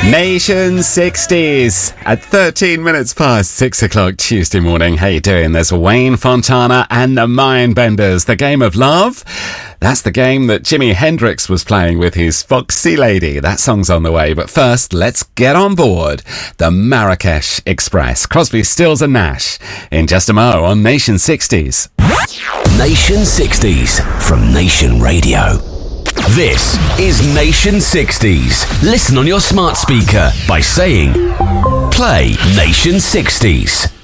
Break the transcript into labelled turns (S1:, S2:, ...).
S1: Nation 60s at 13 minutes past 6 o'clock Tuesday morning. How you doing? There's Wayne Fontana and the Mindbenders. The Game of Love. That's the game that Jimi Hendrix was playing with his Foxy Lady. That song's on the way. But first, let's get on board the Marrakesh Express. Crosby, Stills and Nash in just a mo on Nation 60s.
S2: Nation 60s from Nation Radio. This is Nation 60s. Listen on your smart speaker by saying, play Nation 60s.